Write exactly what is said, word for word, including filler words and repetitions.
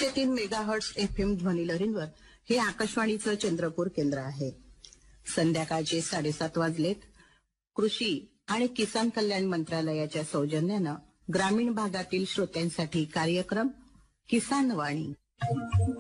एकशे तीन megahertz F M ध्वनिलहरींवर हे आकाशवाणीचं चंद्रपूर केंद्र आहे. संध्याकाळचे साडेसात वाजलेत. कृषी आणि किसान कल्याण मंत्रालयाच्या सौजन्यानं ग्रामीण भागातील श्रोत्यांसाठी कार्यक्रम किसान वाणी.